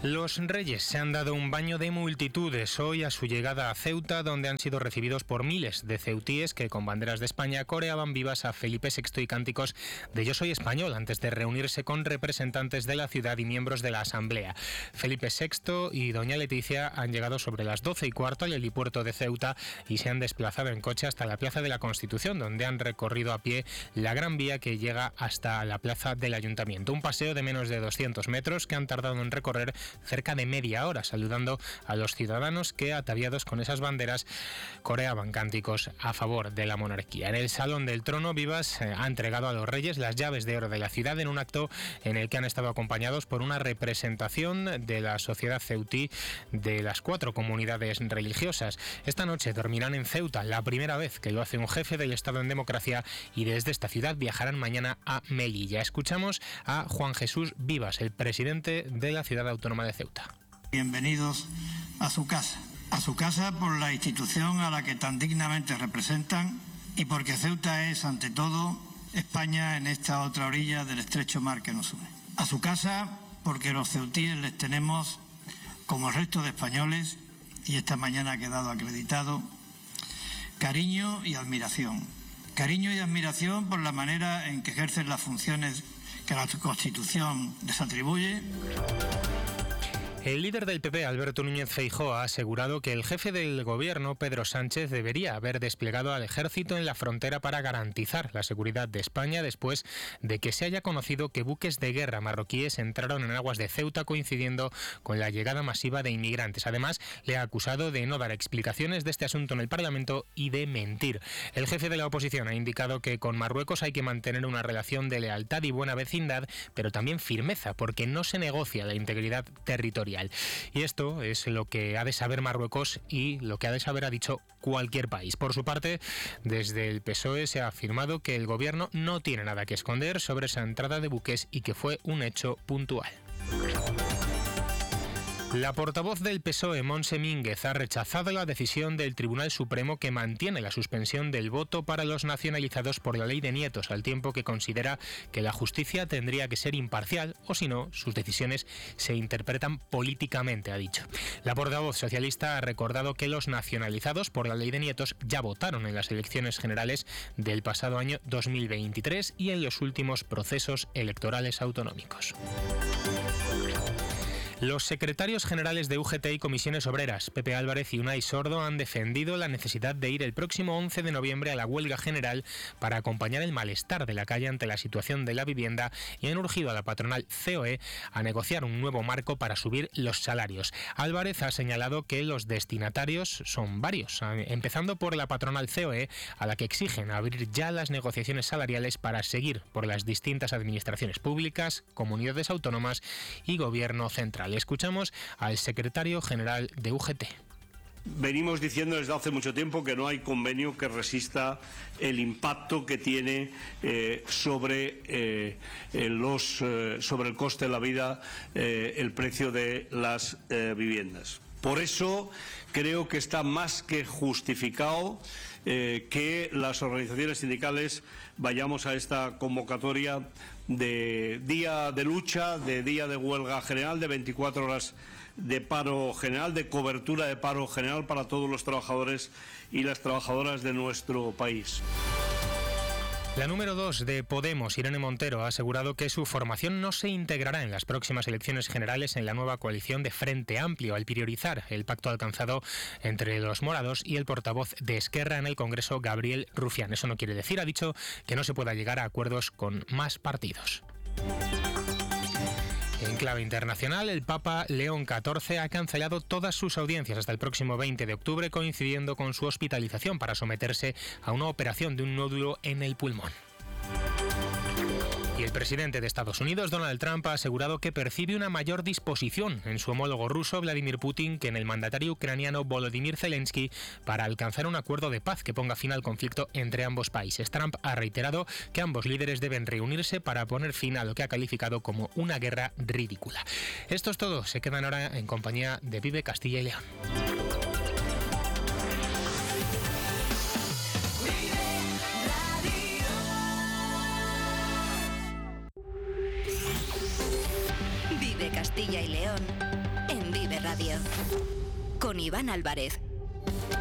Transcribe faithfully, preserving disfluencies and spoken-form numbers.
Los Reyes se han dado un baño de multitudes hoy a su llegada a Ceuta, donde han sido recibidos por miles de ceutíes que con banderas de España coreaban vivas a Felipe sexto y cánticos de Yo soy español antes de reunirse con representantes de la ciudad y miembros de la Asamblea. Felipe sexto y doña Leticia han llegado sobre las doce y cuarto al helipuerto de Ceuta y se han desplazado en coche hasta la Plaza de la Constitución, donde han recorrido a pie la Gran Vía que llega hasta la plaza del Ayuntamiento. Un paseo de menos de doscientos metros que han tardado en recorrer cerca de media hora, saludando a los ciudadanos que, ataviados con esas banderas, coreaban cánticos a favor de la monarquía. En el Salón del Trono, Vivas eh, ha entregado a los Reyes las llaves de oro de la ciudad en un acto en el que han estado acompañados por una representación de la sociedad ceutí de las cuatro comunidades religiosas. Esta noche dormirán en Ceuta, la primera vez que lo hace un jefe del Estado en democracia, y desde esta ciudad viajarán mañana a Melilla. Escuchamos a Juan Jesús Vivas, el presidente de la ciudad autónoma de Ceuta. Bienvenidos a su casa, a su casa por la institución a la que tan dignamente representan y porque Ceuta es, ante todo, España en esta otra orilla del estrecho mar que nos une. A su casa porque los ceutíes les tenemos, como el resto de españoles, y esta mañana ha quedado acreditado, cariño y admiración. Cariño y admiración por la manera en que ejercen las funciones que la Constitución les atribuye. El líder del P P, Alberto Núñez Feijóo, ha asegurado que el jefe del gobierno, Pedro Sánchez, debería haber desplegado al ejército en la frontera para garantizar la seguridad de España después de que se haya conocido que buques de guerra marroquíes entraron en aguas de Ceuta coincidiendo con la llegada masiva de inmigrantes. Además, le ha acusado de no dar explicaciones de este asunto en el Parlamento y de mentir. El jefe de la oposición ha indicado que con Marruecos hay que mantener una relación de lealtad y buena vecindad, pero también firmeza, porque no se negocia la integridad territorial. Y esto es lo que ha de saber Marruecos y lo que ha de saber, ha dicho, cualquier país. Por su parte, desde el P S O E se ha afirmado que el gobierno no tiene nada que esconder sobre esa entrada de buques y que fue un hecho puntual. La portavoz del P S O E, Montse Mínguez, ha rechazado la decisión del Tribunal Supremo que mantiene la suspensión del voto para los nacionalizados por la ley de nietos, al tiempo que considera que la justicia tendría que ser imparcial o, si no, sus decisiones se interpretan políticamente, ha dicho. La portavoz socialista ha recordado que los nacionalizados por la ley de nietos ya votaron en las elecciones generales del pasado año dos mil veintitrés y en los últimos procesos electorales autonómicos. Los secretarios generales de U G T y Comisiones Obreras, Pepe Álvarez y Unai Sordo, han defendido la necesidad de ir el próximo once de noviembre a la huelga general para acompañar el malestar de la calle ante la situación de la vivienda y han urgido a la patronal C O E a negociar un nuevo marco para subir los salarios. Álvarez ha señalado que los destinatarios son varios, empezando por la patronal C O E, a la que exigen abrir ya las negociaciones salariales para seguir por las distintas administraciones públicas, comunidades autónomas y gobierno central. Escuchamos al secretario general de U G T. Venimos diciendo desde hace mucho tiempo que no hay convenio que resista el impacto que tiene eh, sobre, eh, los, eh, sobre el coste de la vida, eh, el precio de las eh, viviendas. Por eso creo que está más que justificado eh, que las organizaciones sindicales vayamos a esta convocatoria de día de lucha, de día de huelga general, de veinticuatro horas de paro general, de cobertura de paro general para todos los trabajadores y las trabajadoras de nuestro país. La número dos de Podemos, Irene Montero, ha asegurado que su formación no se integrará en las próximas elecciones generales en la nueva coalición de Frente Amplio, al priorizar el pacto alcanzado entre los morados y el portavoz de Esquerra en el Congreso, Gabriel Rufián. Eso no quiere decir, ha dicho, que no se pueda llegar a acuerdos con más partidos. En clave internacional, el Papa León catorce ha cancelado todas sus audiencias hasta el próximo veinte de octubre, coincidiendo con su hospitalización para someterse a una operación de un nódulo en el pulmón. Y el presidente de Estados Unidos, Donald Trump, ha asegurado que percibe una mayor disposición en su homólogo ruso, Vladimir Putin, que en el mandatario ucraniano Volodymyr Zelensky para alcanzar un acuerdo de paz que ponga fin al conflicto entre ambos países. Trump ha reiterado que ambos líderes deben reunirse para poner fin a lo que ha calificado como una guerra ridícula. Esto es todo. Se quedan ahora en compañía de Vive Castilla y León. Castilla y León en Vive Radio. Con Iván Álvarez.